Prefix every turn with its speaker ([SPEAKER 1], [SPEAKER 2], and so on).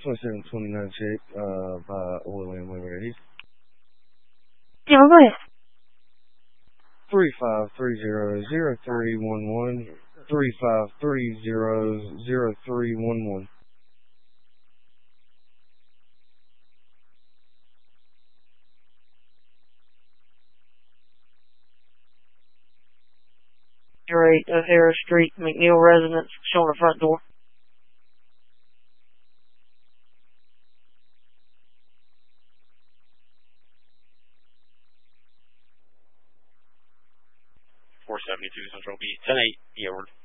[SPEAKER 1] 2729 check, by Oil and Liberty.
[SPEAKER 2] Yeah, go ahead.
[SPEAKER 1] 3530-0311, 3530-0311.
[SPEAKER 2] Rate of Harris Street, McNeil Residence, showing the front door.
[SPEAKER 3] .472 Central B, 10-8, Edward.